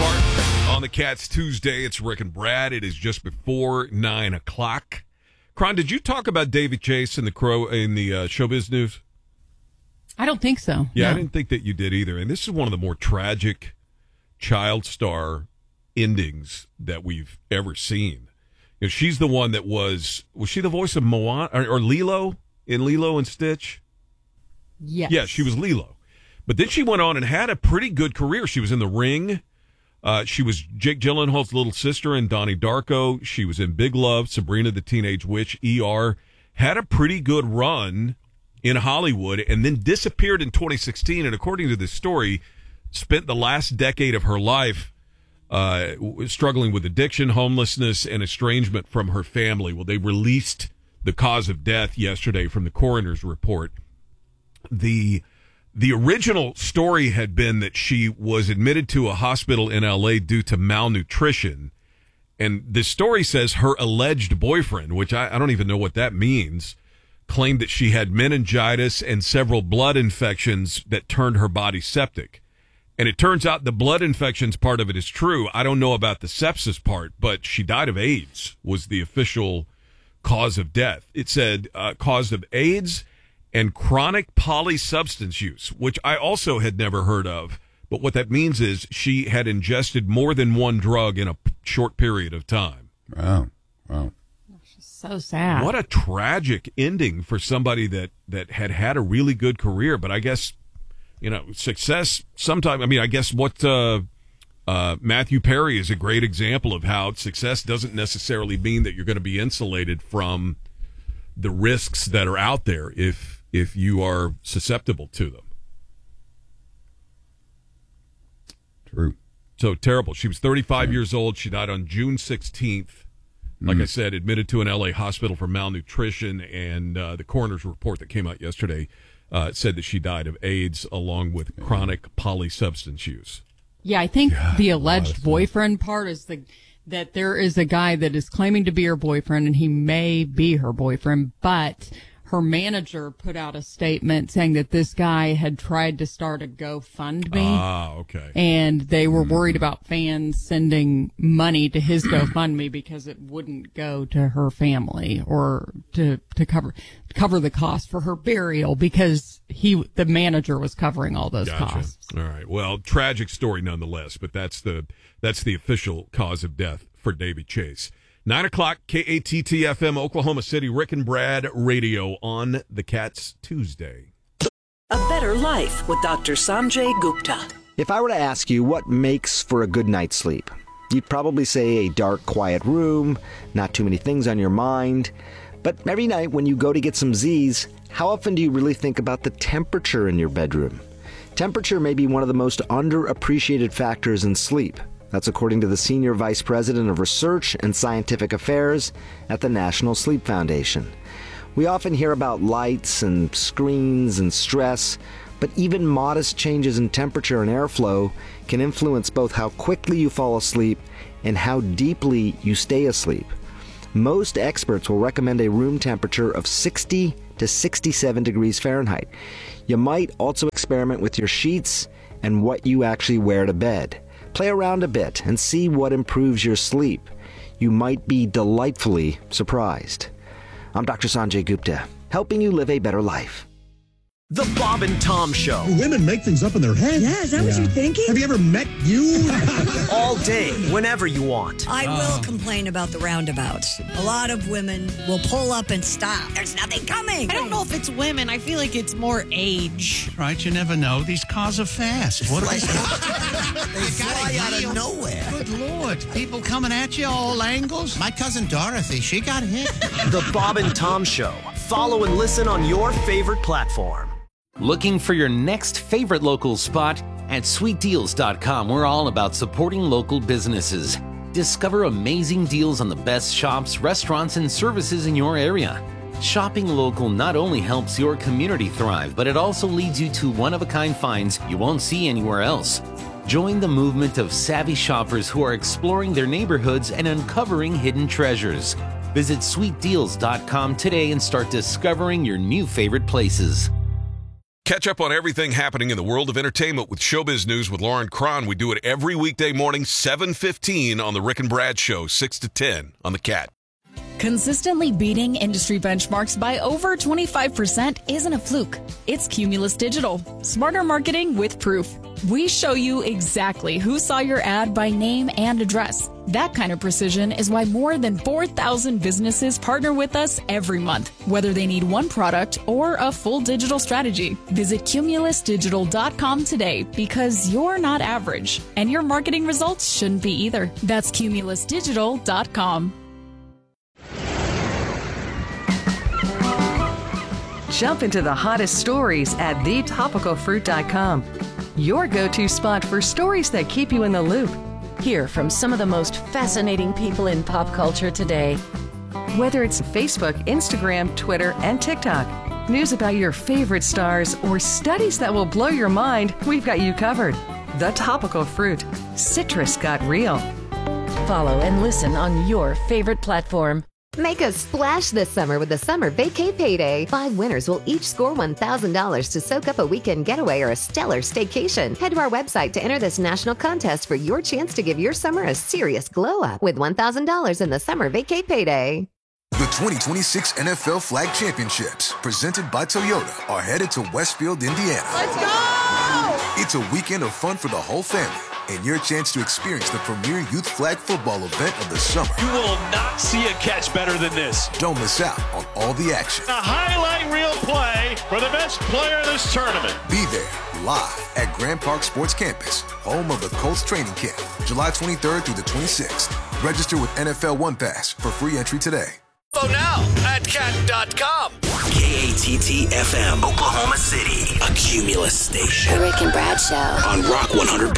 start on the Cats Tuesday. It's Rick and Brad. It is just before 9 o'clock. Cron, did you talk about David Chase in the Showbiz News? I don't think so. Yeah, no. I didn't think that you did either. And this is one of the more tragic child star endings that we've ever seen. You know, she's the one that was she the voice of Moana or Lilo in Lilo and Stitch? Yes. Yeah, she was Lilo. But then she went on and had a pretty good career. She was in The Ring. She was Jake Gyllenhaal's little sister in Donnie Darko. She was in Big Love, Sabrina the Teenage Witch, ER. Had a pretty good run in Hollywood and then disappeared in 2016. And according to this story, spent the last decade of her life struggling with addiction, homelessness, and estrangement from her family. Well, they released the cause of death yesterday from the coroner's report. The original story had been that she was admitted to a hospital in L.A. due to malnutrition. And the story says her alleged boyfriend, which I don't even know what that means, claimed that she had meningitis and several blood infections that turned her body septic. And it turns out the blood infections part of it is true. I don't know about the sepsis part, but she died of AIDS was the official cause of death. It said cause of AIDS and chronic polysubstance use, which I also had never heard of. But what that means is she had ingested more than one drug in a short period of time. Wow. So sad. What a tragic ending for somebody that had a really good career. But I guess, you know, success sometimes, I mean, I guess what Matthew Perry is a great example of how success doesn't necessarily mean that you're going to be insulated from the risks that are out there if you are susceptible to them. True. So terrible. She was 35 years old. She died on June 16th. Like I said, admitted to an L.A. hospital for malnutrition, and the coroner's report that came out yesterday said that she died of AIDS along with chronic polysubstance use. Yeah, I think the alleged boyfriend part is that there is a guy that is claiming to be her boyfriend, and he may be her boyfriend, but her manager put out a statement saying that this guy had tried to start a GoFundMe. Ah, okay. And they were worried about fans sending money to his GoFundMe because it wouldn't go to her family or to cover the cost for her burial because the manager was covering all those costs. All right. Well, tragic story nonetheless, but that's the official cause of death for David Chase. 9 o'clock, KATT-FM, Oklahoma City, Rick and Brad Radio on the Cats Tuesday. A Better Life with Dr. Sanjay Gupta. If I were to ask you what makes for a good night's sleep, you'd probably say a dark, quiet room, not too many things on your mind. But every night when you go to get some Z's, how often do you really think about the temperature in your bedroom? Temperature may be one of the most underappreciated factors in sleep. That's according to the Senior Vice President of Research and Scientific Affairs at the National Sleep Foundation. We often hear about lights and screens and stress, but even modest changes in temperature and airflow can influence both how quickly you fall asleep and how deeply you stay asleep. Most experts will recommend a room temperature of 60 to 67 degrees Fahrenheit. You might also experiment with your sheets and what you actually wear to bed. Play around a bit and see what improves your sleep. You might be delightfully surprised. I'm Dr. Sanjay Gupta, helping you live a better life. The Bob and Tom Show. Women make things up in their head. Yeah, is that what you're thinking? Have you ever met you? All day, whenever you want. I will complain about the roundabouts. A lot of women will pull up and stop. There's nothing coming. I don't know if it's women. I feel like it's more age. Right, you never know. These cars are fast. What They fly out of nowhere. Good Lord. People coming at you all angles. My cousin Dorothy, she got hit. The Bob and Tom Show. Follow and listen on your favorite platform. Looking for your next favorite local spot? At sweetdeals.com, we're all about supporting local businesses. Discover amazing deals on the best shops, restaurants, and services in your area. Shopping local not only helps your community thrive, but it also leads you to one-of-a-kind finds you won't see anywhere else. Join the movement of savvy shoppers who are exploring their neighborhoods and uncovering hidden treasures. Visit sweetdeals.com today and start discovering your new favorite places. Catch up on everything happening in the world of entertainment with Showbiz News with Lauren Cron. We do it every weekday morning, 7:15 on the Rick and Brad Show, 6 to 10 on the Cat. Consistently beating industry benchmarks by over 25% isn't a fluke. It's Cumulus Digital. Smarter marketing with proof. We show you exactly who saw your ad by name and address. That kind of precision is why more than 4,000 businesses partner with us every month, whether they need one product or a full digital strategy. Visit cumulusdigital.com today because you're not average, and your marketing results shouldn't be either. That's cumulusdigital.com. Jump into the hottest stories at thetopicalfruit.com. Your go-to spot for stories that keep you in the loop. Hear from some of the most fascinating people in pop culture today. Whether it's Facebook, Instagram, Twitter, and TikTok, news about your favorite stars, or studies that will blow your mind, we've got you covered. The Topical Fruit. Citrus got real. Follow and listen on your favorite platform. Make a splash this summer with the Summer Vacay Payday. 5 winners will each score $1,000 to soak up a weekend getaway or a stellar staycation. Head to our website to enter this national contest for your chance to give your summer a serious glow up with $1,000 in the Summer Vacay Payday. The 2026 NFL Flag Championships, presented by Toyota, are headed to Westfield, Indiana. Let's go! It's a weekend of fun for the whole family, and your chance to experience the premier youth flag football event of the summer. You will not see a catch better than this. Don't miss out on all the action. A highlight reel play for the best player of this tournament. Be there live at Grand Park Sports Campus, home of the Colts training camp, July 23rd through the 26th. Register with NFL One Pass for free entry today. Follow now at cat.com. KATT FM, Oklahoma City, a Cumulus station. The Rick and Brad Show on Rock 100.7.